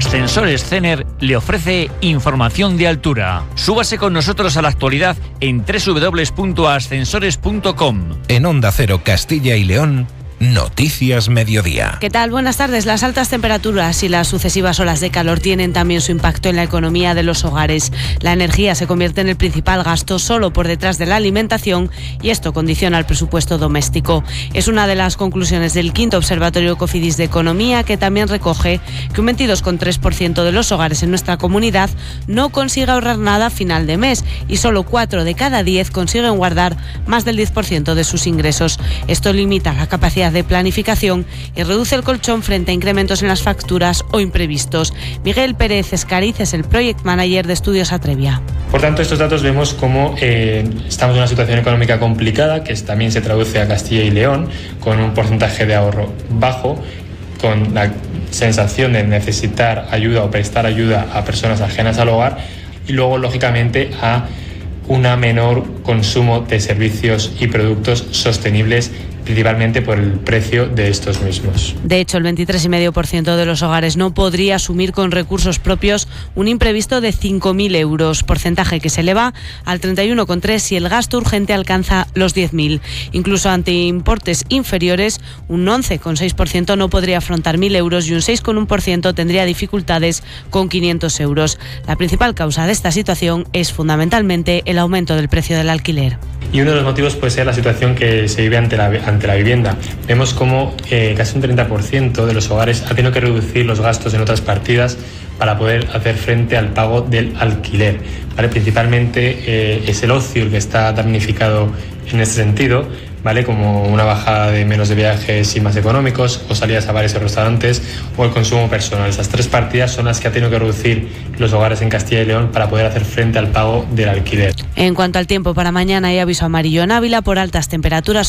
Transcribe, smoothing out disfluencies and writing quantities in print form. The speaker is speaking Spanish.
Ascensores Cener le ofrece información de altura. Súbase con nosotros a la actualidad en www.ascensores.com. En Onda Cero Castilla y León, Noticias Mediodía. ¿Qué tal? Buenas tardes. Las altas temperaturas y las sucesivas olas de calor tienen también su impacto en la economía de los hogares. La energía se convierte en el principal gasto, solo por detrás de la alimentación, y esto condiciona el presupuesto doméstico. Es una de las conclusiones del quinto Observatorio Cofidis de Economía, que también recoge que un 22,3% de los hogares en nuestra comunidad no consigue ahorrar nada a final de mes, y solo 4 de cada 10 consiguen guardar más del 10% de sus ingresos. Esto limita la capacidad de planificación y reduce el colchón frente a incrementos en las facturas o imprevistos. Miguel Pérez Escariz es el Project Manager de Estudios Atrevia. Por tanto, estos datos vemos cómo estamos en una situación económica complicada, que también se traduce a Castilla y León, con un porcentaje de ahorro bajo, con la sensación de necesitar ayuda o prestar ayuda a personas ajenas al hogar, y luego, lógicamente, a un menor consumo de servicios y productos sostenibles, principalmente por el precio de estos mismos. De hecho, el 23,5% de los hogares no podría asumir con recursos propios un imprevisto de 5.000 euros, porcentaje que se eleva al 31,3% si el gasto urgente alcanza los 10.000. Incluso ante importes inferiores, un 11,6% no podría afrontar 1.000 euros y un 6,1% tendría dificultades con 500 euros. La principal causa de esta situación es fundamentalmente el aumento del precio del alquiler. Y uno de los motivos puede ser la situación que se vive ante la vivienda. Vemos como casi un 30% de los hogares ha tenido que reducir los gastos en otras partidas para poder hacer frente al pago del alquiler, ¿vale? Principalmente es el ocio el que está damnificado en este sentido, ¿vale? Como una bajada de menos de viajes y más económicos, o salidas a bares y restaurantes, o el consumo personal. Esas tres partidas son las que ha tenido que reducir los hogares en Castilla y León para poder hacer frente al pago del alquiler. En cuanto al tiempo, para mañana hay aviso amarillo en Ávila por altas temperaturas.